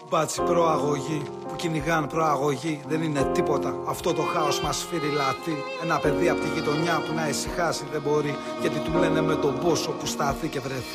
Μπάτσι προαγωγή που κυνηγάν προαγωγή. Δεν είναι τίποτα, αυτό το χάος μας σφυριλατεί. Ένα παιδί από τη γειτονιά που να ησυχάσει δεν μπορεί, γιατί του λένε με τον πόσο που σταθεί και βρεθεί.